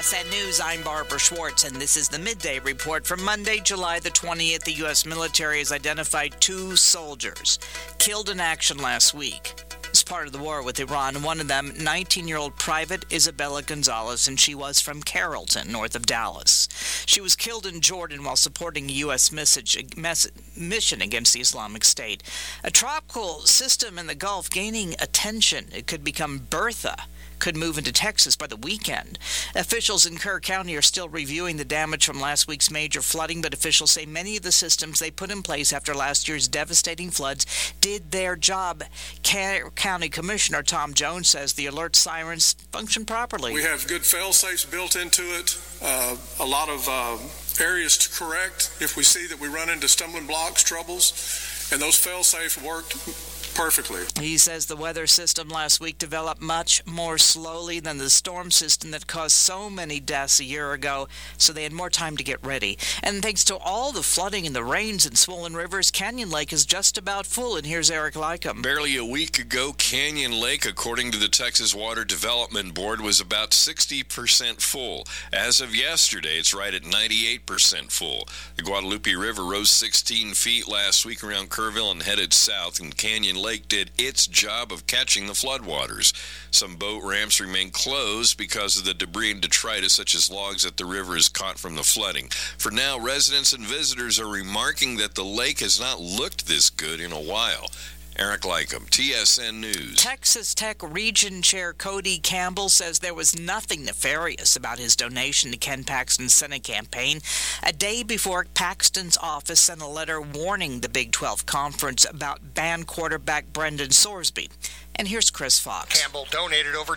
TSN News, I'm Barbara Schwartz, and this is the Midday Report for Monday, July the 20th. The U.S. military has identified 2 soldiers killed in action last week as part of the war with Iran. One of them, 19-year-old Private Isabella Gonzalez, and she was from Carrollton, north of Dallas. She was killed in Jordan while supporting a U.S. mission against the Islamic State. A tropical system in the Gulf gaining attention. It could become Bertha. Could move into Texas by the weekend. Officials in Kerr County are still reviewing the damage from last week's major flooding, but officials say many of the systems they put in place after last year's devastating floods did their job. Kerr County Commissioner Tom Jones says the alert sirens function properly. We have good fail-safes built into it, a lot of areas to correct if we see that we run into stumbling blocks, troubles, and those fail-safes worked perfectly. He says the weather system last week developed much more slowly than the storm system that caused so many deaths a year ago, so they had more time to get ready. And thanks to all the flooding and the rains and swollen rivers, Canyon Lake is just about full. And here's Eric Lycum. Barely a week ago, Canyon Lake, according to the Texas Water Development Board, was about 60% full. As of yesterday, it's right at 98% full. The Guadalupe River rose 16 feet last week around Kerrville and headed south, and Canyon Lake did its job of catching the floodwaters. Some boat ramps remain closed because of the debris and detritus, such as logs that the river has caught from the flooding. For now, residents and visitors are remarking that the lake has not looked this good in a while. Eric Lycum, TSN News. Texas Tech Region Chair Cody Campbell says there was nothing nefarious about his donation to Ken Paxton's Senate campaign. A day before, Paxton's office sent a letter warning the Big 12 Conference about banned quarterback Brendan Sorsby. And here's Chris Fox. Campbell donated over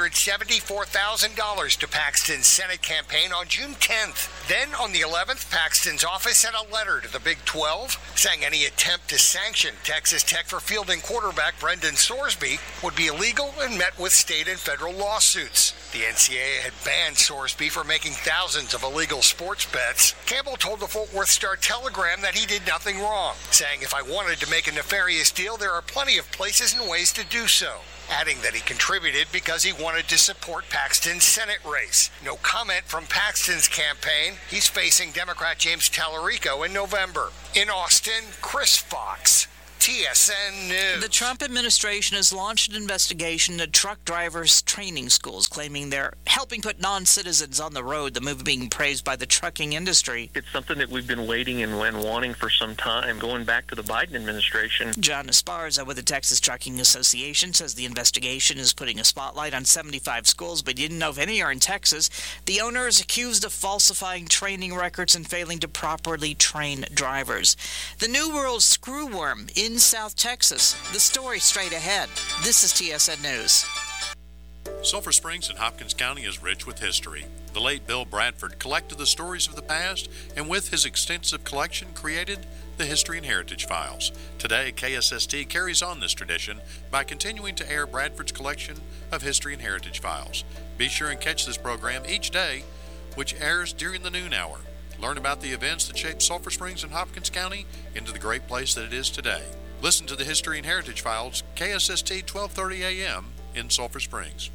$274,000 to Paxton's Senate campaign on June 10th. Then, on the 11th, Paxton's office sent a letter to the Big 12 saying any attempt to sanction Texas Tech for fielding quarterback Brendan Sorsby would be illegal and met with state and federal lawsuits. The NCAA had banned Sorsby for making thousands of illegal sports bets. Campbell told the Fort Worth Star-Telegram that he did nothing wrong, saying, "If I wanted to make a nefarious deal, there are plenty of places and ways to do so," adding that he contributed because he wanted to support Paxton's Senate race. No comment from Paxton's campaign. He's facing Democrat James Tallarico in November. In Austin, Chris Fox, TSN News. The Trump administration has launched an investigation into truck drivers' training schools, claiming they're helping put non-citizens on the road, the move being praised by the trucking industry. It's something that we've been waiting and wanting for some time, going back to the Biden administration. John Esparza with the Texas Trucking Association says the investigation is putting a spotlight on 75 schools, but he didn't know if any are in Texas. The owner is accused of falsifying training records and failing to properly train drivers. The New World screwworm in South Texas. The story straight ahead. This is TSN News. Sulphur Springs in Hopkins County is rich with history. The late Bill Bradford collected the stories of the past, and with his extensive collection created the History and Heritage Files. Today, KSST carries on this tradition by continuing to air Bradford's collection of History and Heritage Files. Be sure and catch this program each day, which airs during the noon hour. Learn about the events that shaped Sulphur Springs and Hopkins County into the great place that it is today. Listen to the History and Heritage Files, KSST 1230 AM in Sulphur Springs.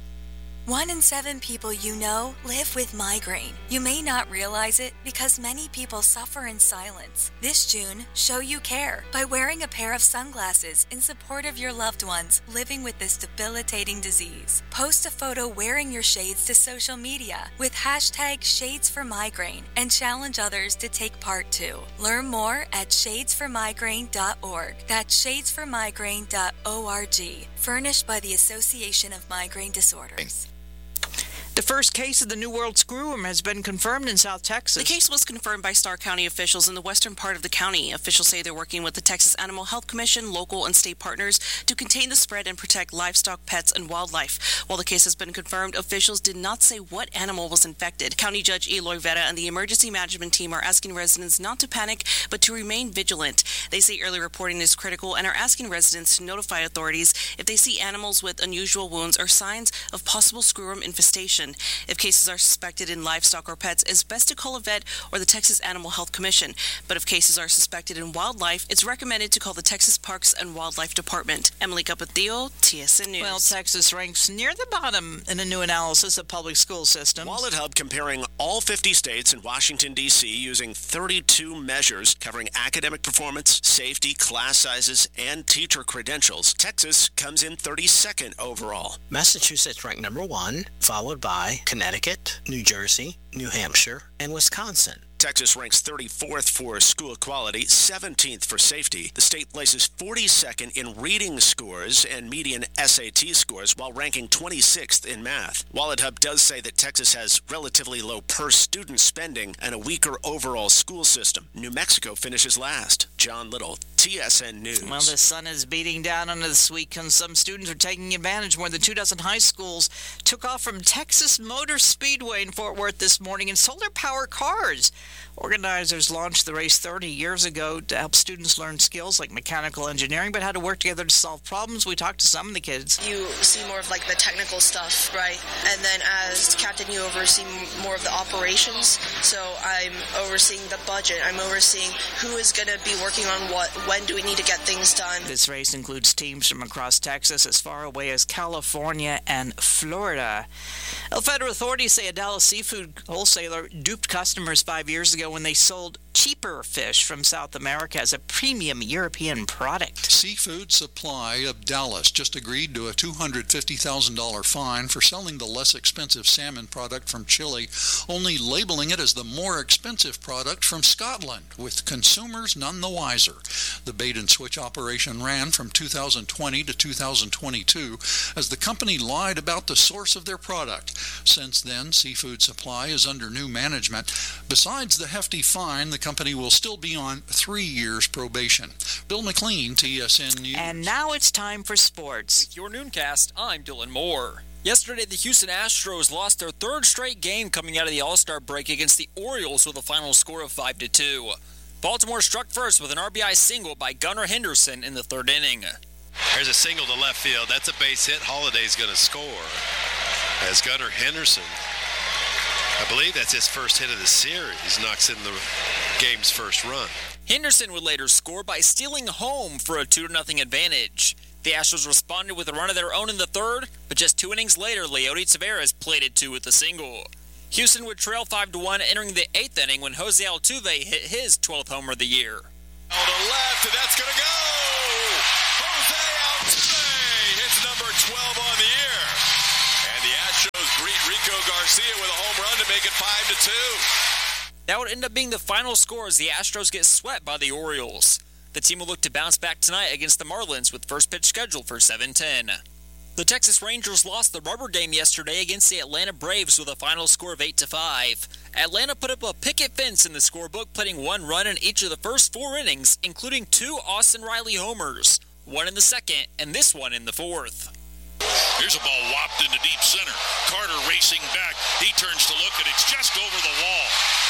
1 in 7 people you know live with migraine. You may not realize it because many people suffer in silence. This June, show you care by wearing a pair of sunglasses in support of your loved ones living with this debilitating disease. Post a photo wearing your shades to social media with hashtag #ShadesForMigraine and challenge others to take part too. Learn more at shadesformigraine.org. That's shadesformigraine.org. Furnished by the Association of Migraine Disorders. The first case of the New World screwworm has been confirmed in South Texas. The case was confirmed by Starr County officials in the western part of the county. Officials say they're working with the Texas Animal Health Commission, local and state partners to contain the spread and protect livestock, pets, and wildlife. While the case has been confirmed, officials did not say what animal was infected. County Judge Eloy Vera and the emergency management team are asking residents not to panic, but to remain vigilant. They say early reporting is critical and are asking residents to notify authorities if they see animals with unusual wounds or signs of possible screwworm infestation. vaccination. If cases are suspected in livestock or pets, it's best to call a vet or the Texas Animal Health Commission. But if cases are suspected in wildlife, it's recommended to call the Texas Parks and Wildlife Department. Emily Capatillo, TSN News. Well, Texas ranks near the bottom in a new analysis of public school systems. WalletHub comparing all 50 states and Washington, D.C. using 32 measures covering academic performance, safety, class sizes, and teacher credentials. Texas comes in 32nd overall. Massachusetts ranked number 1, followed by Connecticut, New Jersey, New Hampshire, and Wisconsin. Texas ranks 34th for school equality, 17th for safety. The state places 42nd in reading scores and median SAT scores, while ranking 26th in math. WalletHub does say that Texas has relatively low per-student spending and a weaker overall school system. New Mexico finishes last. John Little, TSN News. Well, the sun is beating down on this week, and some students are taking advantage. More than 24 high schools took off from Texas Motor Speedway in Fort Worth this morning in solar-powered cars. Organizers launched the race 30 years ago to help students learn skills like mechanical engineering, but how to work together to solve problems. We talked to some of the kids. You see more of like the technical stuff, right? And then as captain, you oversee more of the operations. So I'm overseeing the budget. I'm overseeing who is going to be working on what. When do we need to get things done? This race includes teams from across Texas, as far away as California and Florida. Federal authorities say a Dallas seafood wholesaler duped customers 5 years ago when they sold cheaper fish from South America as a premium European product. Seafood Supply of Dallas just agreed to a $250,000 fine for selling the less expensive salmon product from Chile, only labeling it as the more expensive product from Scotland, with consumers none the wiser. The bait-and-switch operation ran from 2020 to 2022 as the company lied about the source of their product. Since then, Seafood Supply is under new management. Besides the hefty fine, the company will still be on 3 years probation. Bill McLean, TSN News. And now it's time for sports. With your Nooncast, I'm Dylan Moore. Yesterday, the Houston Astros lost their third straight game coming out of the All-Star break against the Orioles with a final score of 5-2. Baltimore struck first with an RBI single by Gunnar Henderson in the third inning. There's a single to left field. That's a base hit. Holliday's going to score. As Gunnar Henderson, I believe that's his first hit of the series, knocks in the game's first run. Henderson would later score by stealing home for a 2-0 advantage. The Astros responded with a run of their own in the third, but just 2 innings later, Leody Taveras plated 2 with a single. Houston would trail 5-1 entering the 8th inning when Jose Altuve hit his 12th homer of the year. On the left, and that's going to go! Jose Altuve hits number 12 on the year. And the Astros greet Rico Garcia with a home run to make it 5-2. That would end up being the final score as the Astros get swept by the Orioles. The team will look to bounce back tonight against the Marlins with first pitch scheduled for 7:10. The Texas Rangers lost the rubber game yesterday against the Atlanta Braves with a final score of 8-5. Atlanta put up a picket fence in the scorebook, putting 1 run in each of the first 4 innings, including 2 Austin Riley homers, 1 in the second and this one in the 4th. Here's a ball whopped into deep center. Carter racing back. He turns to look, and it's just over the wall.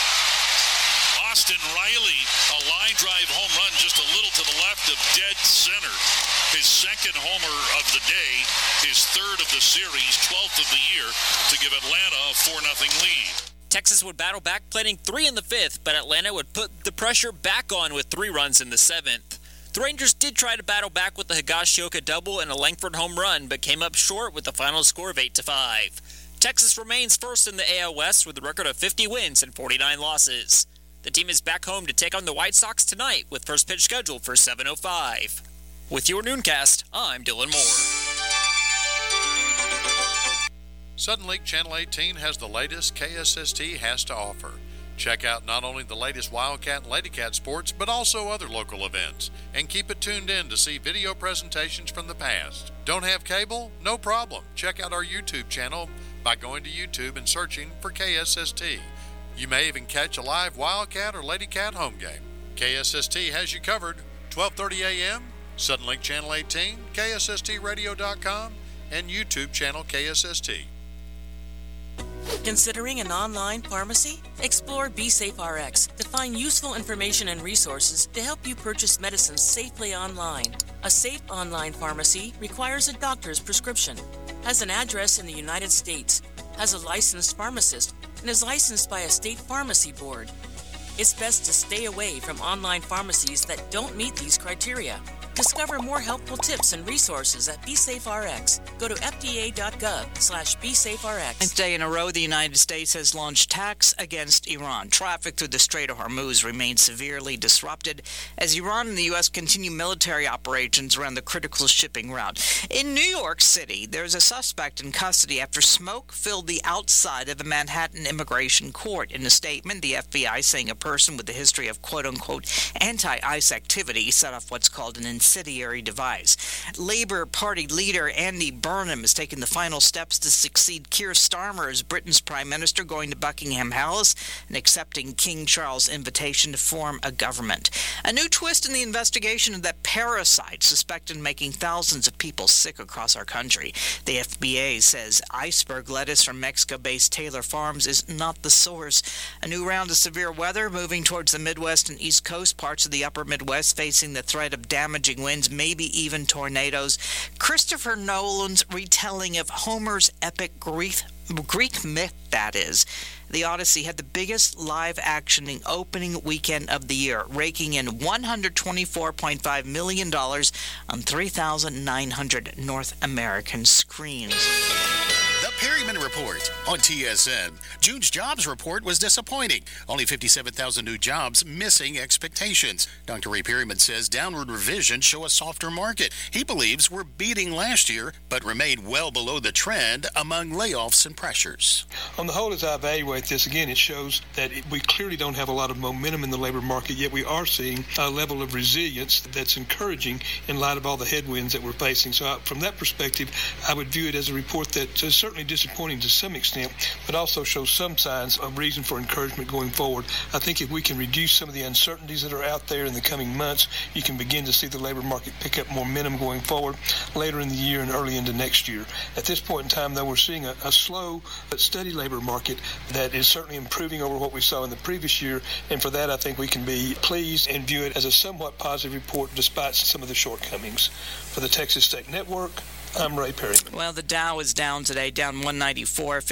Austin Riley, a line drive home run just a little to the left of dead center. His second homer of the day, his 3rd of the series, 12th of the year, to give Atlanta a 4-0 lead. Texas would battle back, planting 3 in the 5th, but Atlanta would put the pressure back on with 3 runs in the 7th. The Rangers did try to battle back with the Higashioka double and a Langford home run, but came up short with the final score of 8-5. Texas remains first in the AL West with a record of 50 wins and 49 losses. The team is back home to take on the White Sox tonight with first pitch scheduled for 7:05. With your Nooncast, I'm Dylan Moore. Sudden League Channel 18 has the latest KSST has to offer. Check out not only the latest Wildcat and Ladycat sports, but also other local events. And keep it tuned in to see video presentations from the past. Don't have cable? No problem. Check out our YouTube channel by going to YouTube and searching for KSST. You may even catch a live Wildcat or Ladycat home game. KSST has you covered. 12:30 a.m., Sudden Link Channel 18, KSSTradio.com, and YouTube channel KSST. Considering an online pharmacy? Explore BeSafeRx to find useful information and resources to help you purchase medicines safely online. A safe online pharmacy requires a doctor's prescription. has an address in the United States, has a licensed pharmacist, and is licensed by a state pharmacy board. It's best to stay away from online pharmacies that don't meet these criteria. Discover more helpful tips and resources at BeSafeRx. Go to fda.gov/BeSafeRx. Ninth day in a row, the United States has launched attacks against Iran. Traffic through the Strait of Hormuz remains severely disrupted as Iran and the U.S. continue military operations around the critical shipping route. In New York City, there's a suspect in custody after smoke filled the outside of the Manhattan Immigration Court. In a statement, the FBI saying a person with a history of quote-unquote anti-ICE activity set off what's called an incendiary device. Labour Party leader Andy Burnham has taken the final steps to succeed Keir Starmer as Britain's Prime Minister, going to Buckingham Palace and accepting King Charles' invitation to form a government. A new twist in the investigation of that parasite suspected of making thousands of people sick across our country. The FBI says iceberg lettuce from Mexico-based Taylor Farms is not the source. A new round of severe weather moving towards the Midwest and East Coast, parts of the upper Midwest facing the threat of damaging winds, maybe even tornadoes. Christopher Nolan's retelling of Homer's epic Greek myth, that is. The Odyssey had the biggest live-actioning opening weekend of the year, raking in $124.5 million on 3,900 North American screens. The Perryman Report on TSN. June's jobs report was disappointing. Only 57,000 new jobs, missing expectations. Dr. Ray Perryman says downward revisions show a softer market. He believes we're beating last year, but remain well below the trend among layoffs and pressures. On the whole, as I evaluate this, again, it shows that we clearly don't have a lot of momentum in the labor market, yet we are seeing a level of resilience that's encouraging in light of all the headwinds that we're facing. So from that perspective, I would view it as a report that is certainly disappointing to some extent, but also shows some signs of reason for encouragement going forward. I think if we can reduce some of the uncertainties that are out there in the coming months, you can begin to see the labor market pick up momentum going forward later in the year and early into next year. At this point in time, though, we're seeing a slow but steady labor market that is certainly improving over what we saw in the previous year, and for that I think we can be pleased and view it as a somewhat positive report despite some of the shortcomings. For the Texas Tech Network, I'm Ray Perryman. Well, the Dow is down today, down 194,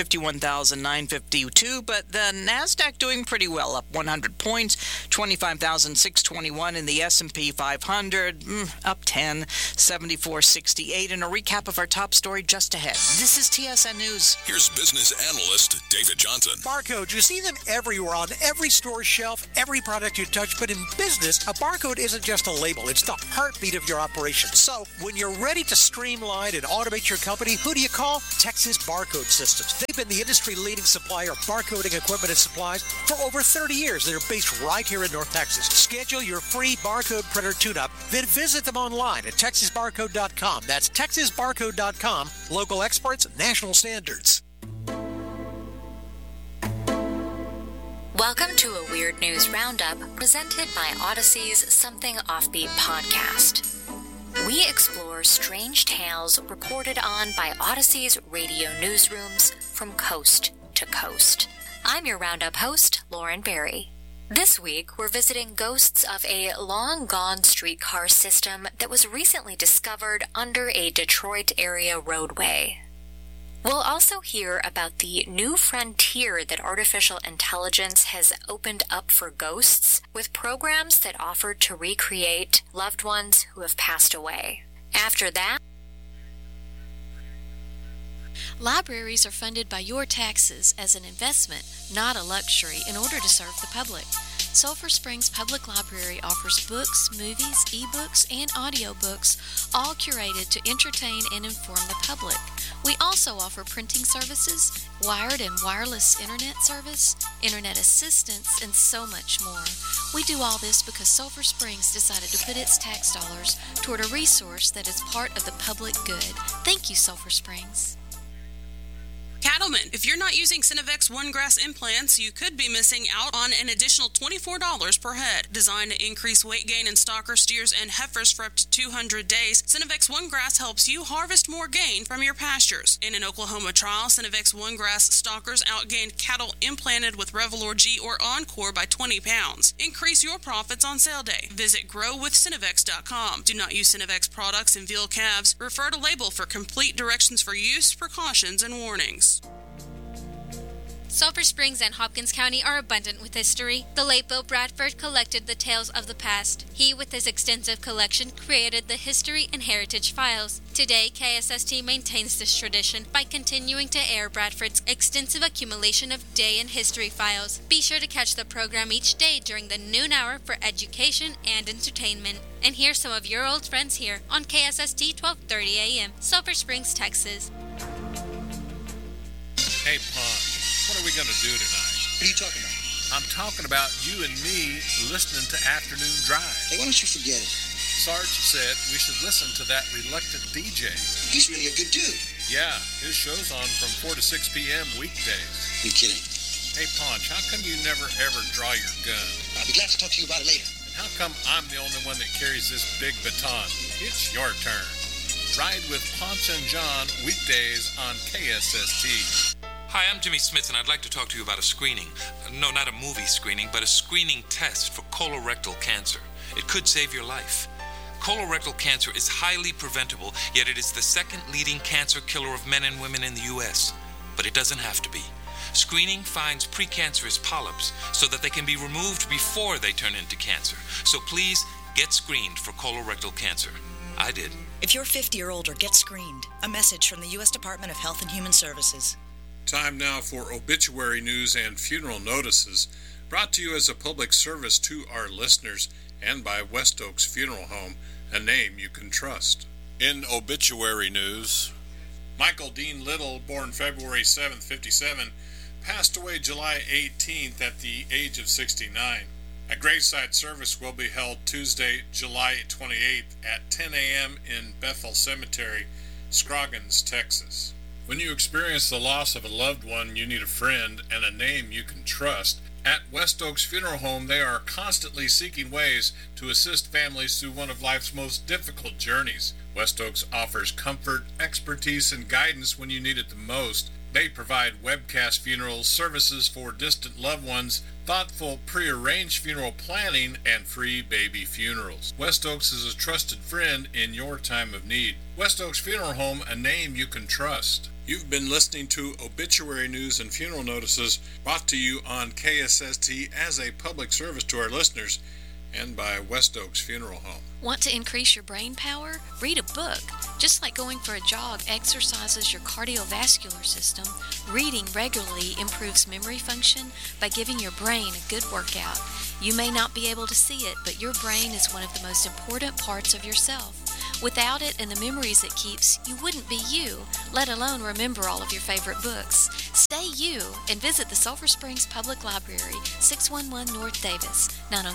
51,952, but the NASDAQ doing pretty well, up 100 points, 25,621, in the S&P 500, up 10, 74.68, and a recap of our top story just ahead. This is TSN News. Here's business analyst David Johnson. Barcodes, you see them everywhere, on every store shelf, every product you touch, but in business, a barcode isn't just a label, it's the heartbeat of your operation. So, when you're ready to streamline and automate your company, who do you call? Texas Barcode Systems. They've been the industry-leading supplier of barcoding equipment and supplies for over 30 years. They're based right here in North Texas. Schedule your free barcode printer tune-up, then visit them online at TexasBarcode.com. That's TexasBarcode.com. Local experts, national standards. Welcome to a Weird News Roundup presented by Odyssey's Something Offbeat podcast. We explore strange tales reported on by Odyssey's radio newsrooms from coast to coast. I'm your Roundup host, Lauren Berry. This week, we're visiting ghosts of a long-gone streetcar system that was recently discovered under a Detroit area roadway. We'll also hear about the new frontier that artificial intelligence has opened up for ghosts, with programs that offer to recreate loved ones who have passed away. After that, libraries are funded by your taxes as an investment, not a luxury, in order to serve the public. Sulphur Springs Public Library offers books, movies, ebooks, and audiobooks, all curated to entertain and inform the public. We also offer printing services, wired and wireless internet service, internet assistance, and so much more. We do all this because Sulphur Springs decided to put its tax dollars toward a resource that is part of the public good. Thank you, Sulphur Springs. Cattle moment. If you're not using Synovex One Grass implants, you could be missing out on an additional $24 per head. Designed to increase weight gain in stocker steers and heifers for up to 200 days, Synovex One Grass helps you harvest more gain from your pastures. In an Oklahoma trial, Synovex One Grass stockers outgained cattle implanted with Revelor G or Encore by 20 pounds. Increase your profits on sale day. Visit growwithsynovex.com. Do not use Synovex products in veal calves. Refer to label for complete directions for use, precautions, and warnings. Sulphur Springs and Hopkins County are abundant with history. The late Bill Bradford collected the tales of the past. He, with his extensive collection, created the History and Heritage Files. Today, KSST maintains this tradition by continuing to air Bradford's extensive accumulation of day in history files. Be sure to catch the program each day during the noon hour for education and entertainment. And hear some of your old friends here on KSST 1230 AM, Sulphur Springs, Texas. Hey, Pond. What are we going to do tonight? What are you talking about? I'm talking about you and me listening to Afternoon Drive. Hey, why don't you forget it? Sarge said we should listen to that reluctant DJ. He's really a good dude. Yeah, his show's on from 4 to 6 p.m. weekdays. You kidding? Hey, Ponch, how come you never ever draw your gun? I'll be glad to talk to you about it later. And how come I'm the only one that carries this big baton? It's your turn. Ride with Ponch and John weekdays on KSST. Hi, I'm Jimmy Smith, and I'd like to talk to you about a screening. No, not a movie screening, but a screening test for colorectal cancer. It could save your life. Colorectal cancer is highly preventable, yet it is the second leading cancer killer of men and women in the U.S. But it doesn't have to be. Screening finds precancerous polyps so that they can be removed before they turn into cancer. So please, get screened for colorectal cancer. I did. If you're 50 or older, get screened. A message from the U.S. Department of Health and Human Services. Time now for obituary news and funeral notices, brought to you as a public service to our listeners and by West Oaks Funeral Home, a name you can trust. In obituary news, Michael Dean Little, born February 7th, 57, passed away July 18th at the age of 69. A graveside service will be held Tuesday, July 28th at 10 a.m. in Bethel Cemetery, Scroggins, Texas. When you experience the loss of a loved one, you need a friend and a name you can trust. At West Oaks Funeral Home, they are constantly seeking ways to assist families through one of life's most difficult journeys. West Oaks offers comfort, expertise, and guidance when you need it the most. They provide webcast funerals, services for distant loved ones, thoughtful pre-arranged funeral planning, and free baby funerals. West Oaks is a trusted friend in your time of need. West Oaks Funeral Home, a name you can trust. You've been listening to obituary news and funeral notices brought to you on KSST as a public service to our listeners and by West Oaks Funeral Home. Want to increase your brain power? Read a book. Just like going for a jog exercises your cardiovascular system, reading regularly improves memory function by giving your brain a good workout. You may not be able to see it, but your brain is one of the most important parts of yourself. Without it and the memories it keeps, you wouldn't be you, let alone remember all of your favorite books. Stay you and visit the Sulphur Springs Public Library, 611 North Davis,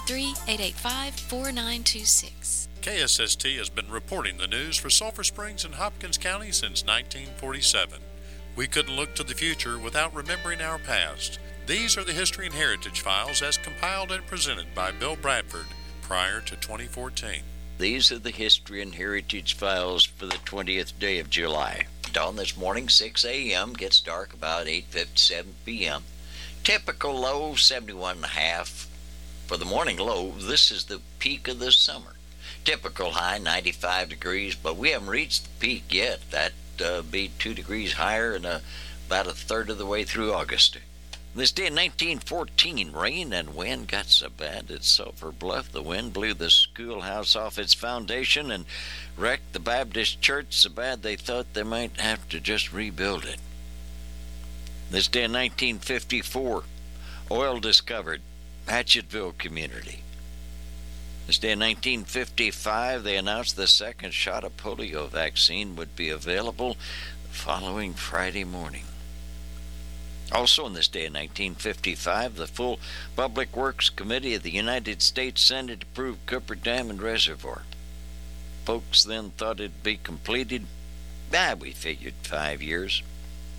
903-885-4926. KSST has been reporting the news for Sulphur Springs and Hopkins County since 1947. We couldn't look to the future without remembering our past. These are the History and Heritage Files as compiled and presented by Bill Bradford prior to 2014. These are the History and Heritage Files for the 20th day of July. Dawn this morning, 6 a.m., gets dark about 8:57 p.m. Typical low, 71.5. For the morning low, this is the peak of the summer. Typical high, 95 degrees, but we haven't reached the peak yet. That'd be 2 degrees higher and about a third of the way through August. This day in 1914, rain and wind got so bad at Sulphur Bluff, the wind blew the schoolhouse off its foundation and wrecked the Baptist church so bad they thought they might have to just rebuild it. This day in 1954, oil discovered, Hatchetville community. This day in 1955, they announced the second shot of polio vaccine would be available the following Friday morning. Also on this day in 1955, the full Public Works Committee of the United States Senate approved Cooper Dam and Reservoir. Folks then thought it'd be completed. We figured 5 years.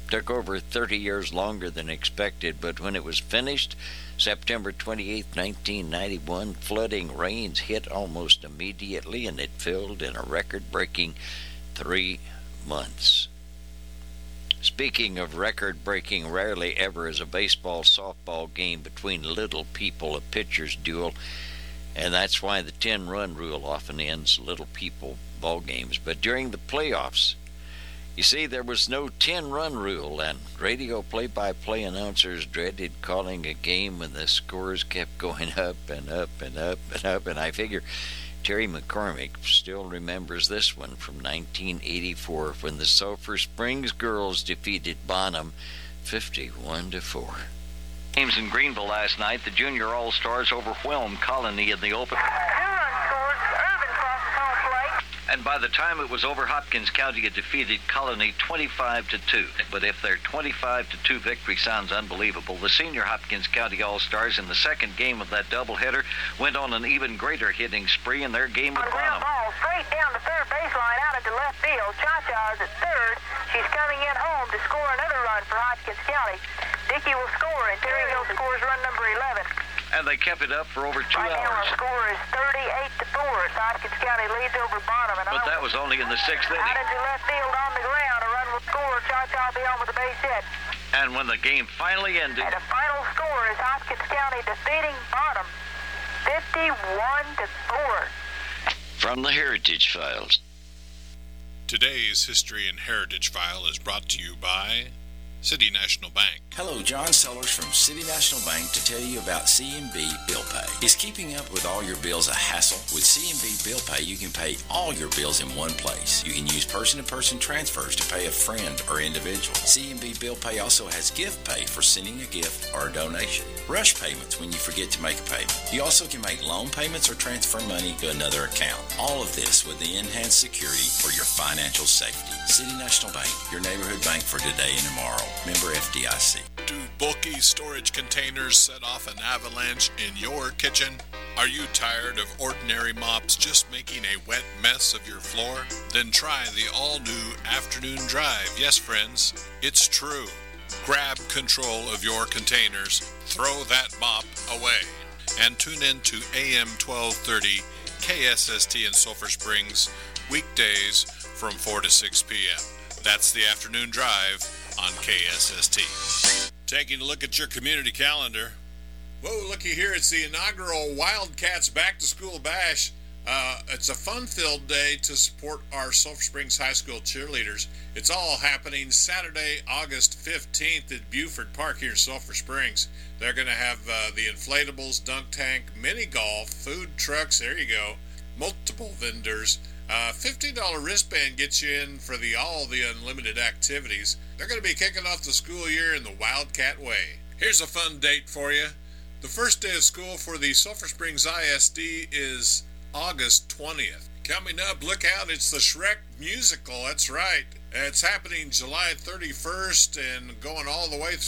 Took over 30 years longer than expected, but when it was finished, September 28, 1991, flooding rains hit almost immediately, and it filled in a record-breaking 3 months. Speaking of record-breaking, rarely ever is a baseball-softball game between little people a pitcher's duel, and that's why the 10-run rule often ends little people ball games. But during the playoffs, you see, there was no 10-run rule, and radio play-by-play announcers dreaded calling a game when the scores kept going up and up and up and up, and I figure Terry McCormick still remembers this one from 1984 when the Sulphur Springs girls defeated Bonham 51-4. Games in Greenville last night, the Junior All-Stars overwhelmed Colony in the open. And by the time it was over, Hopkins County had defeated Colony 25-2. But if their 25-2 victory sounds unbelievable, the senior Hopkins County All-Stars in the second game of that doubleheader went on an even greater hitting spree in their game with Bonham. Ball straight down the third baseline out into left field. Cha-Cha's at third. She's coming in home to score another run for Hopkins County. Dickey will score, and Terryville scores run number 11. And they kept it up for over 2 right hours. Now our score is 38-4. Hopkins County leads over Bonham. But that was only in the 6th inning. Out into left field on the ground. A run will score. Cha-Cha will be on with the base hit. And when the game finally ended... And the final score is Hopkins County defeating Bonham 51-4. From the Heritage Files. Today's History and Heritage File is brought to you by City National Bank. Hello, John Sellers from City National Bank to tell you about CNB Bill Pay. Is keeping up with all your bills a hassle? With CNB Bill Pay, you can pay all your bills in one place. You can use person-to-person transfers to pay a friend or individual. CNB Bill Pay also has Gift Pay for sending a gift or a donation. Rush payments when you forget to make a payment. You also can make loan payments or transfer money to another account. All of this with the enhanced security for your financial safety. City National Bank, your neighborhood bank for today and tomorrow. Member FDIC. Do bulky storage containers set off an avalanche in your kitchen? Are you tired of ordinary mops just making a wet mess of your floor? Then try the all-new Afternoon Drive. Yes, friends, it's true. Grab control of your containers, throw that mop away, and tune in to AM 1230 KSST in Sulphur Springs, weekdays from 4 to 6 p.m. That's the Afternoon Drive on KSST. Taking a look at your community calendar. Whoa, looky here, it's the inaugural Wildcats Back to School Bash. It's a fun-filled day to support our Sulphur Springs High School cheerleaders. It's all happening Saturday, August 15th at Buford Park here in Sulphur Springs. They're going to have the inflatables, dunk tank, mini golf, food trucks, there you go, multiple vendors. $50 wristband gets you in for all the unlimited activities. They're going to be kicking off the school year in the Wildcat way. Here's a fun date for you. The first day of school for the Sulphur Springs ISD is August 20th. Coming up, look out, it's the Shrek musical, that's right. It's happening July 31st and going all the way through